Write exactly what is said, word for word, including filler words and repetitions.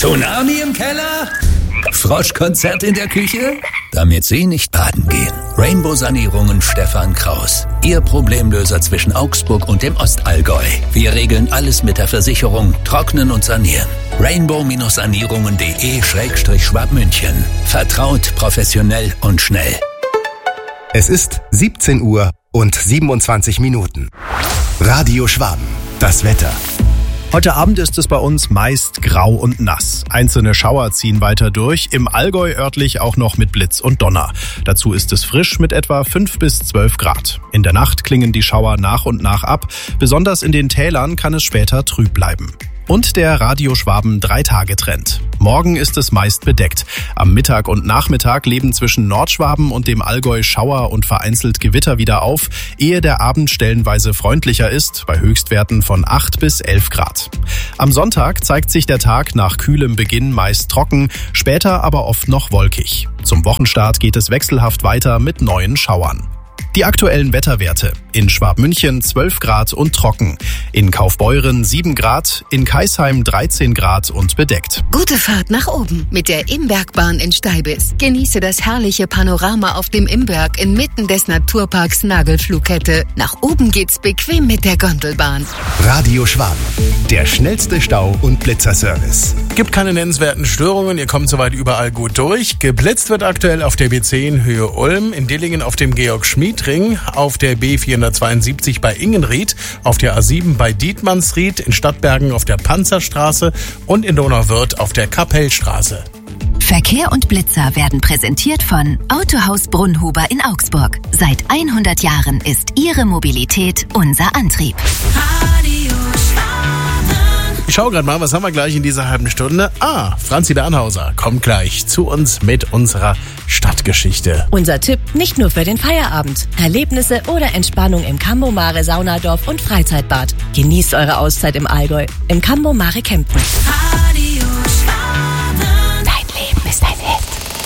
Tsunami im Keller? Froschkonzert in der Küche? Damit Sie nicht baden gehen. Rainbow-Sanierungen Stefan Kraus. Ihr Problemlöser zwischen Augsburg und dem Ostallgäu. Wir regeln alles mit der Versicherung, trocknen und sanieren. rainbow-sanierungen.de Schrägstrich Schwabmünchen. Vertraut, professionell und schnell. Es ist siebzehn Uhr und siebenundzwanzig Minuten. Radio Schwaben. Das Wetter. Heute Abend ist es bei uns meist grau und nass. Einzelne Schauer ziehen weiter durch, im Allgäu örtlich auch noch mit Blitz und Donner. Dazu ist es frisch mit etwa fünf bis zwölf Grad. In der Nacht klingen die Schauer nach und nach ab. Besonders in den Tälern kann es später trüb bleiben. Und der Radio Schwaben Drei-Tage-Trend. Morgen ist es meist bedeckt. Am Mittag und Nachmittag leben zwischen Nordschwaben und dem Allgäu Schauer und vereinzelt Gewitter wieder auf, ehe der Abend stellenweise freundlicher ist, bei Höchstwerten von acht bis elf Grad. Am Sonntag zeigt sich der Tag nach kühlem Beginn meist trocken, später aber oft noch wolkig. Zum Wochenstart geht es wechselhaft weiter mit neuen Schauern. Die aktuellen Wetterwerte. In Schwabmünchen zwölf Grad und trocken. In Kaufbeuren sieben Grad, in Kaisheim dreizehn Grad und bedeckt. Gute Fahrt nach oben mit der Imbergbahn in Steibis. Genieße das herrliche Panorama auf dem Imberg inmitten des Naturparks Nagelflughette. Nach oben geht's bequem mit der Gondelbahn. Radio Schwaben. Der schnellste Stau- und Blitzerservice. Gibt keine nennenswerten Störungen, ihr kommt soweit überall gut durch. Geblitzt wird aktuell auf der B zehn Höhe Ulm, in Dillingen auf dem Georg-Schmied-Ring, auf der B vierhundertzweiundsiebzig bei Ingenried, auf der A sieben bei Dietmannsried, in Stadtbergen auf der Panzerstraße und in Donauwörth auf der Kapellstraße. Verkehr und Blitzer werden präsentiert von Autohaus Brunnhuber in Augsburg. Seit hundert Jahren ist Ihre Mobilität unser Antrieb. Radio Ich schaue gerade mal, was haben wir gleich in dieser halben Stunde? Ah, Franzi Bernhauser kommt gleich zu uns mit unserer Stadtgeschichte. Unser Tipp nicht nur für den Feierabend. Erlebnisse oder Entspannung im Cambo Mare Saunadorf und Freizeitbad. Genießt eure Auszeit im Allgäu, im Cambo Mare Kempten.